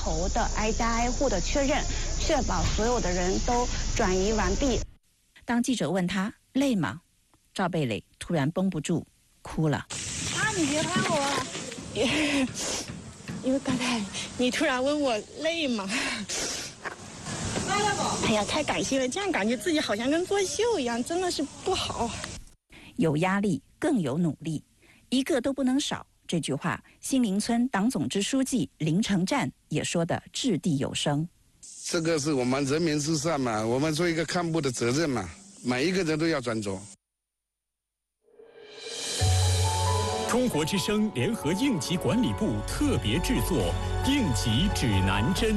头的挨家挨户的确认，确保所有的人都转移完毕。 当记者问他累吗，赵贝蕾突然绷不住哭了。 你别拍我，因为刚才你突然问我累吗？哎呀，太感谢了，这样感觉自己好像跟作秀一样，真的是不好。 有压力更有努力，一个都不能少。这句话，新林村党总支书记林成战也说得掷地有声。 这个是我们人民至上嘛，我们做一个干部的责任嘛，每一个人都要专注。 中国之声联合应急管理部特别制作《应急指南针》。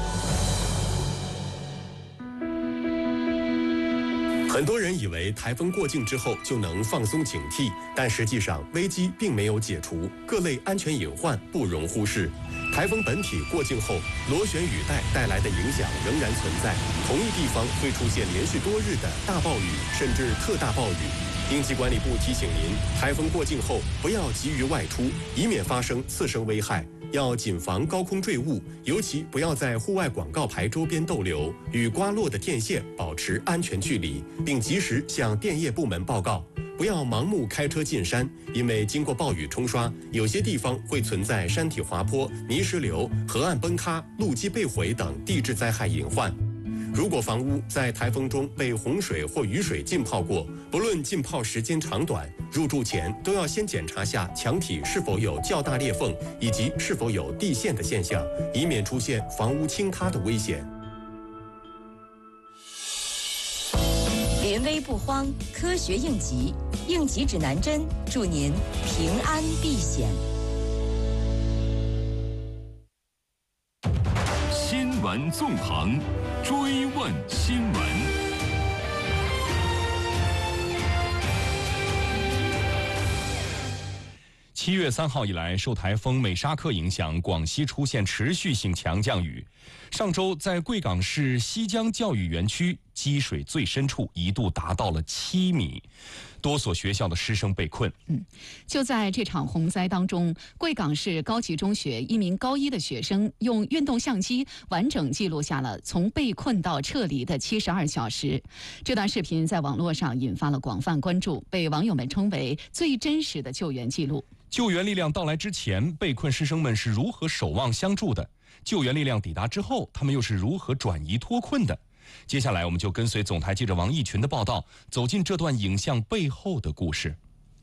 很多人以为台风过境之后就能放松警惕，但实际上危机并没有解除，各类安全隐患不容忽视。台风本体过境后，螺旋雨带带来的影响仍然存在，同一地方会出现连续多日的大暴雨甚至特大暴雨。应急管理部提醒您，台风过境后不要急于外出，以免发生次生危害。要谨防高空坠物，尤其不要在户外广告牌周边逗留，与刮落的电线保持安全距离，并及时向电业部门报告。不要盲目开车进山，因为经过暴雨冲刷，有些地方会存在山体滑坡、泥石流、河岸崩塌、路基被毁等地质灾害隐患。如果房屋在台风中被洪水或雨水浸泡过，不论浸泡时间长短，入住前都要先检查下墙体是否有较大裂缝，以及是否有地陷的现象，以免出现房屋倾塌的危险。 临危不慌，科学应急，应急指南针，祝您平安避险。 新闻纵横，追问新闻。7月3号以来，受台风美沙克影响，广西出现持续性强降雨。上周在贵港市西江教育园区，积水最深处一度达到了7米，多所学校的师生被困。 就在这场洪灾当中，贵港市高级中学一名高一的学生用运动相机完整记录下了从被困到撤离的72小时。这段视频在网络上引发了广泛关注，被网友们称为最真实的救援记录。 救援力量到来之前，被困师生们是如何守望相助的？救援力量抵达之后，他们又是如何转移脱困的？接下来我们就跟随总台记者王义群的报道，走进这段影像背后的故事。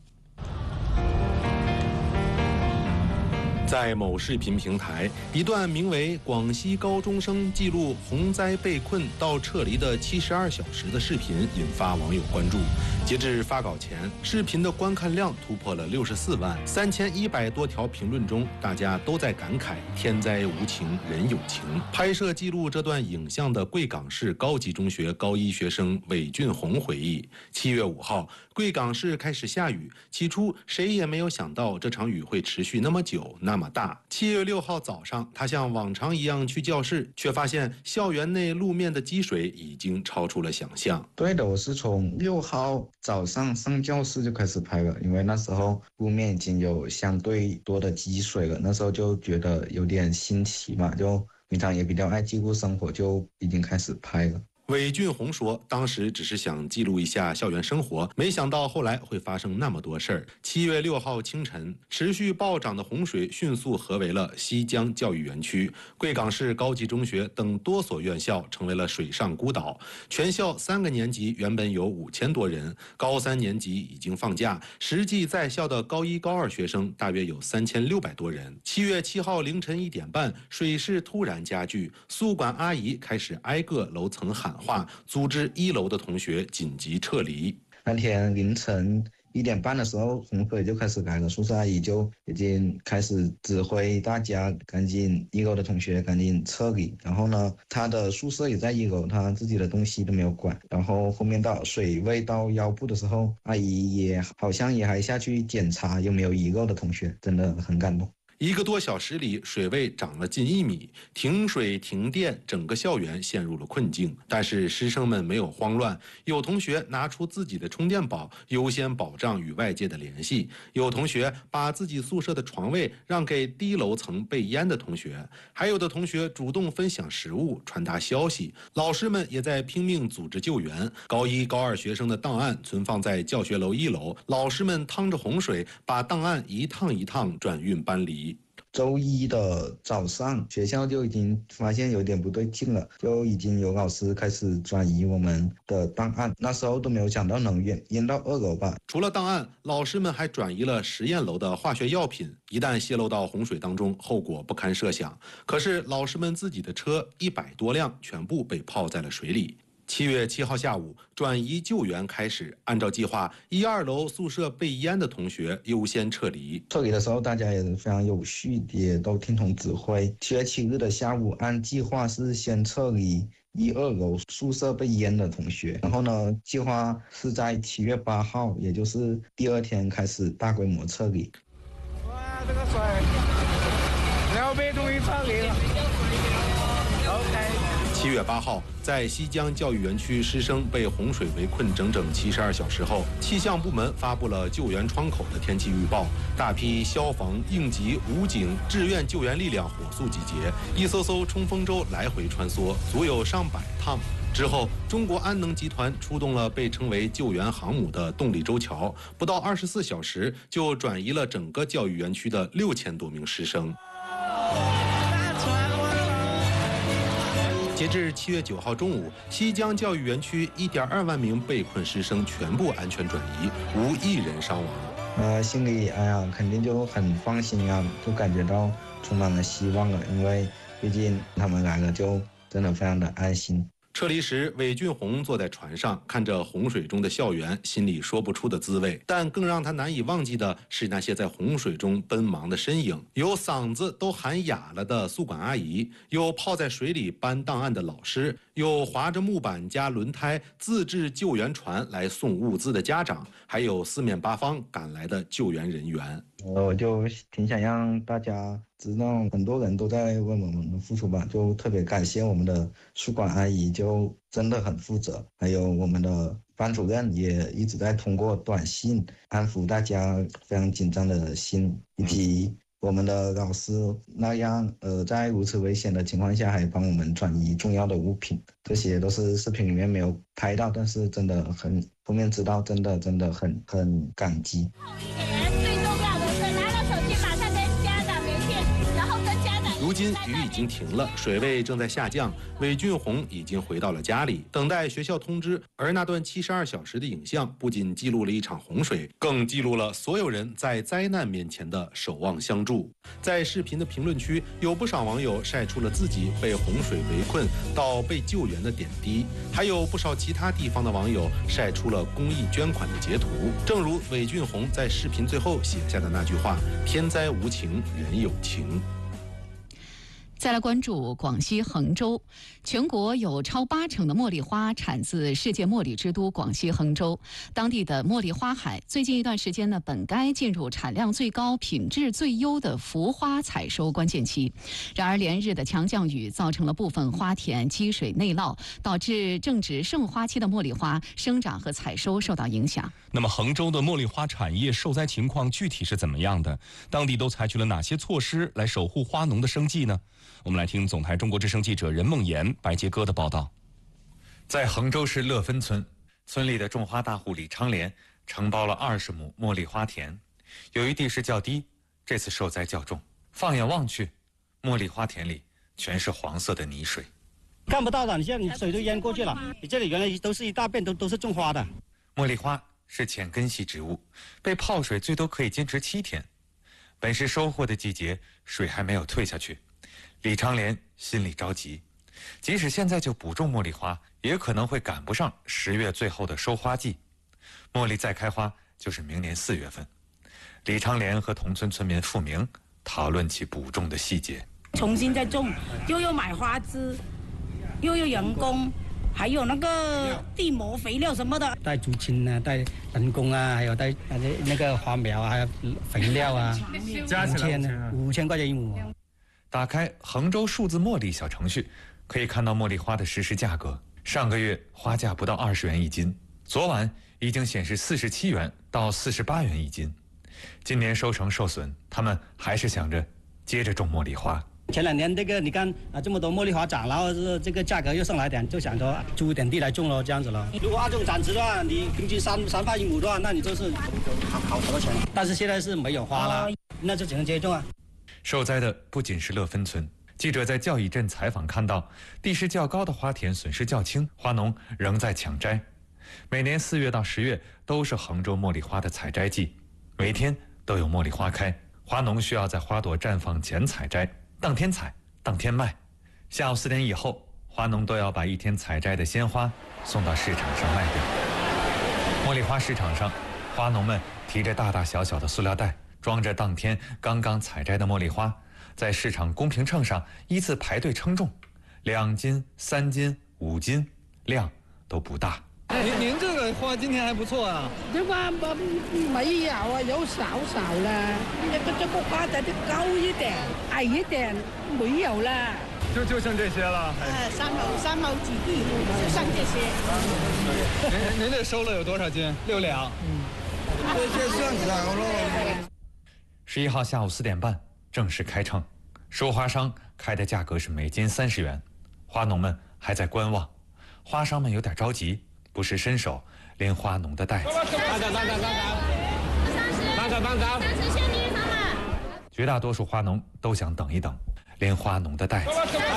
在某视频平台，一段名为“广西高中生记录洪灾被困到撤离的72小时”的视频引发网友关注。截至发稿前，视频的观看量突破了64万，3100多条评论中，大家都在感慨天灾无情人有情。拍摄记录这段影像的贵港市高级中学高一学生韦俊宏回忆，7月5号，贵港市开始下雨，起初谁也没有想到这场雨会持续那么久那么大。7月6号早上，他像往常一样去教室，却发现校园内路面的积水已经超出了想象。 对的，我是从6号早上上教室就开始拍了，因为那时候路面已经有相对多的积水了，那时候就觉得有点新奇嘛，就平常也比较爱记录生活，就已经开始拍了。 韦俊宏说，当时只是想记录一下校园生活，没想到后来会发生那么多事儿。7月6号清晨，持续暴涨的洪水迅速合围了西江教育园区，贵港市高级中学等多所院校成为了水上孤岛。全校3个年级原本有5000多人，高3年级已经放假，实际在校的高1、高2学生大约有3600多人。7月7号凌晨1点半，水势突然加剧，宿管阿姨开始挨个楼层喊话，组织1楼的同学紧急撤离。 那天凌晨1点半的时候，洪水就开始来了，宿舍阿姨就已经开始指挥大家赶紧1楼的同学赶紧撤离。然后呢，他的宿舍也在1楼，他自己的东西都没有管。然后后面到水位到腰部的时候，阿姨也好像也还下去检查有没有遗漏的同学，真的很感动。 1个多小时里，水位涨了近1米，停水停电，整个校园陷入了困境。但是师生们没有慌乱，有同学拿出自己的充电宝，优先保障与外界的联系；有同学把自己宿舍的床位让给低楼层被淹的同学，还有的同学主动分享食物、传达消息。老师们也在拼命组织救援。高1、高2学生的档案存放在教学楼1楼，老师们趟着洪水，把档案一趟一趟转运搬离。 周1的早上，学校就已经发现有点不对劲了，就已经有老师开始转移我们的档案。那时候都没有想到能淹到2楼吧。 除了档案，老师们还转移了实验楼的化学药品，一旦泄漏到洪水当中，后果不堪设想。可是老师们自己的车100多辆全部被泡在了水里。7月7号下午，转移救援开始。按照计划，1、2楼宿舍被淹的同学优先撤离。 撤离的时候，大家也是非常有序，也都听从指挥。7月7日的下午，按计划是先撤离1、2楼宿舍被淹的同学。然后呢，计划是在7月8号，也就是第2天开始大规模撤离。 哇，这个水，2倍终于撤离了。 7月8号，在西江教育园区师生被洪水围困整整72小时后，气象部门发布了救援窗口的天气预报，大批消防、应急、武警、志愿救援力量火速集结，一艘艘冲锋舟来回穿梭，足有上百趟。之后，中国安能集团出动了被称为救援航母的动力舟桥，不到24小时就转移了整个教育园区的6000多名师生。截至7月9号中午，西江教育园区1.2万名被困师生全部安全转移，无1人伤亡。 心里肯定就很放心啊，就感觉到充满了希望了，因为毕竟他们来了，就真的非常的安心。 撤离时，韦俊宏坐在船上，看着洪水中的校园，心里说不出的滋味。但更让他难以忘记的是那些在洪水中奔忙的身影，有嗓子都喊哑了的宿管阿姨，有泡在水里搬档案的老师，有划着木板加轮胎自制救援船来送物资的家长，还有四面八方赶来的救援人员。 我就挺想让大家知道，很多人都在为我们的付出吧，就特别感谢我们的宿管阿姨，就真的很负责，还有我们的班主任也一直在通过短信安抚大家非常紧张的心，以及我们的老师那样在如此危险的情况下还帮我们转移重要的物品，这些都是视频里面没有拍到，但是真的很后面知道，真的很感激。 如今雨已经停了，水位正在下降，韦俊宏已经回到了家里，等待学校通知。而那段72小时的影像，不仅记录了一场洪水，更记录了所有人在灾难面前的守望相助。在视频的评论区，有不少网友晒出了自己被洪水围困到被救援的点滴，还有不少其他地方的网友晒出了公益捐款的截图。正如韦俊宏在视频最后写下的那句话：“天灾无情，人有情。” 再来关注广西衡州，全国有超80%的茉莉花产自世界茉莉之都广西衡州。当地的茉莉花海最近一段时间呢，本该进入产量最高、品质最优的浮花采收关键期。然而，连日的强降雨造成了部分花田积水内涝，导致正值盛花期的茉莉花生长和采收受到影响。 那么，衡州的茉莉花产业受灾情况具体是怎么样的？当地都采取了哪些措施来守护花农的生计呢？我们来听总台中国之声记者任梦妍、白杰哥的报道。 在衡州市乐芬村，村里的种花大户李昌莲承包了20亩茉莉花田，由于地势较低，这次受灾较重。放眼望去，茉莉花田里全是黄色的泥水， 看不到的，你现在水都淹过去了。你这里原来都是一大片都是种花的。 茉莉花是浅根系植物，被泡水最多可以坚持7天。本是收获的季节，水还没有退下去。李昌莲心里着急，即使现在就补种茉莉花，也可能会赶不上10月最后的收花季。茉莉再开花就是明年4月份。李昌莲和同村村民付明讨论起补种的细节。 重新再种，又要买花枝，又要人工， 还有那个地膜肥料什么的， 带竹青啊，带人工啊，还有带那个花苗啊，还有肥料啊， 加起来 5000块钱一亩。 打开杭州数字茉莉小程序，可以看到茉莉花的实时价格。上个月花价不到20元一斤，昨晚已经显示47元到48元一斤。今年收成受损，他们还是想着接着种茉莉花。 前2年这个你看啊，这么多茉莉花长，然后这个价格又上来点，就想说租一点地来种咯，这样子咯。如果按这种产值的话，你平均3块1亩的话，那你就是好多钱。但是现在是没有花了，那就只能接种啊。 受灾的不仅是乐芬村，记者在教乙镇采访看到，地势较高的花田损失较轻，花农仍在抢摘。每年4月到10月都是杭州茉莉花的采摘季，每天都有茉莉花开，花农需要在花朵绽放前采摘，当天采，当天卖。下午4点以后，花农都要把一天采摘的鲜花送到市场上卖掉。茉莉花市场上，花农们提着大大小小的塑料袋，装着当天刚刚采摘的茉莉花，在市场公平秤上依次排队称重，2斤、3斤、5斤，量都不大。 您这个花今天还不错啊。 这花没有啊，有少了。这个花的高一点、矮一点没有了。 就剩这些了。 3毛几地就剩这些。 您这收了有多少斤？6两。 这算少了。 11号下午4点半正式开秤，收花商开的价格是每斤30元，花农们还在观望，花商们有点着急，不时伸手拎花农的袋子。绝大多数花农都想等一等，拎花农的袋子。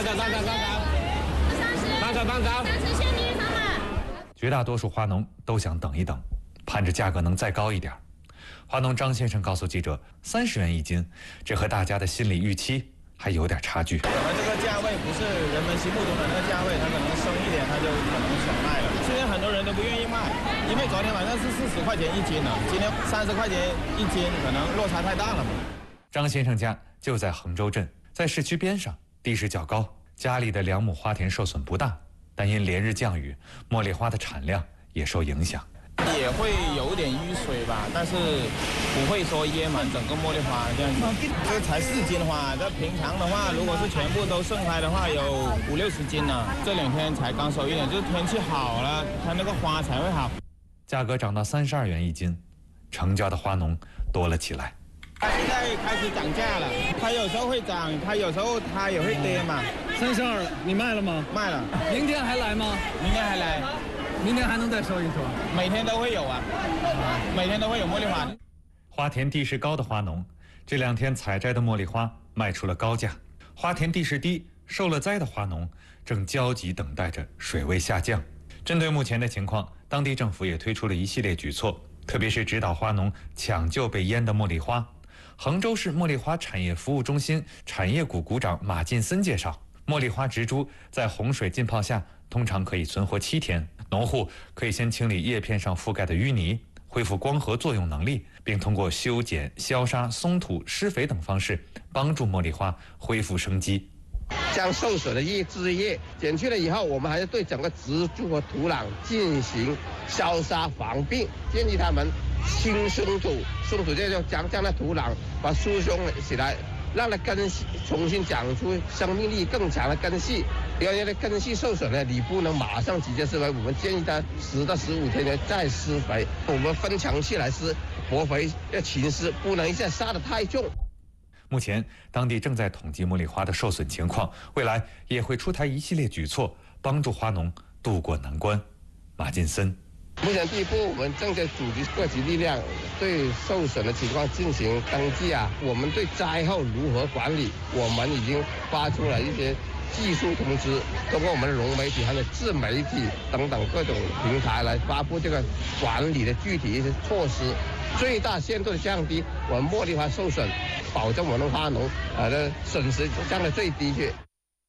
绝大多数花农都想等一等，盼着价格能再高一点。花农张先生告诉记者，30元一斤，这和大家的心理预期还有点差距。 可能这个价位不是人们心目中的那个价位，他可能升一点他就可能想卖了。现在很多人都不愿意卖，因为昨天晚上是40块钱一斤了，今天30块钱一斤，可能落差太大了嘛。 张先生家就在杭州镇，在市区边上，地势较高，家里的2亩花田受损不大，但因连日降雨，茉莉花的产量也受影响。 也会有点淤水吧，但是不会说淹满整个茉莉花这样子。这才4斤花，这平常的话，如果是全部都盛开的话，有50-60斤呢。这2天才刚收一点，就是天气好了，它那个花才会好。 价格涨到32元一斤，成交的花农多了起来。 它现在开始涨价了，它有时候会涨，它有时候它也会跌嘛。 32，你卖了吗？ 卖了。 明天还来吗？ 明天还来。 明天还能再收一收？ 每天都会有啊，每天都会有茉莉花。 花田地势高的花农，这2天采摘的茉莉花卖出了高价；花田地势低、受了灾的花农正焦急等待着水位下降。针对目前的情况，当地政府也推出了一系列举措，特别是指导花农抢救被淹的茉莉花。杭州市茉莉花产业服务中心产业股股长马进森介绍，茉莉花植株在洪水浸泡下通常可以存活7天，农户可以先清理叶片上覆盖的淤泥，恢复光合作用能力，并通过修剪、消杀、松土、施肥等方式帮助茉莉花恢复生机。 将受损的枝叶剪去了以后，我们还是对整个植株和土壤进行消杀防病，建议他们轻松土，松土这就将那土壤把疏松起来，让它根系重新长出生命力更强的根系。因为根系受损呢，你不能马上直接施肥，我们建议它10到15天呢再施肥。我们分强期来施，薄肥要勤施，不能一下杀得太重。 目前，当地正在统计茉莉花的受损情况，未来也会出台一系列举措，帮助花农渡过难关。马进森。 目前第一步，我们正在组织各级力量对受损的情况进行登记啊。我们对灾后如何管理，我们已经发出了一些技术通知，通过我们的融媒体还有自媒体等等各种平台来发布这个管理的具体一些措施，最大限度的降低我们茉莉花受损，保证我们花农的损失降到最低去。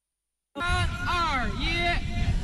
3、2、1。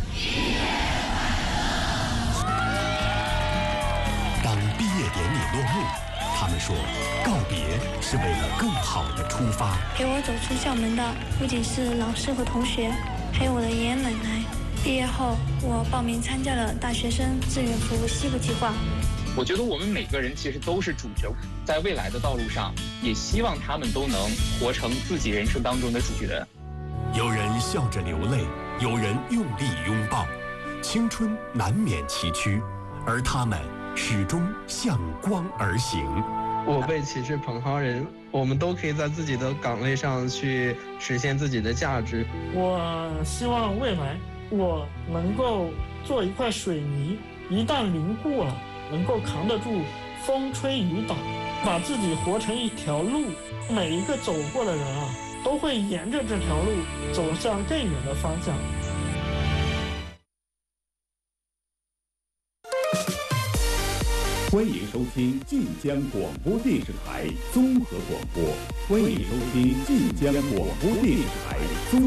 当毕业典礼落幕，他们说，告别是为了更好的出发。 陪我走出校门的不仅是老师和同学，还有我的爷爷奶奶。 毕业后，我报名参加了大学生志愿服务西部计划。 我觉得我们每个人其实都是主角，在未来的道路上，也希望他们都能活成自己人生当中的主角。 有人笑着流泪，有人用力拥抱，青春难免崎岖，而他们始终向光而行。 我辈岂是蓬蒿人，我们都可以在自己的岗位上去实现自己的价值。 我希望未来我能够做一块水泥，一旦凝固了，能够扛得住风吹雨打，把自己活成一条路，每一个走过的人啊，都会沿着这条路走向更远的方向。 欢迎收听晋江广播电视台综合广播。欢迎收听晋江广播电视台综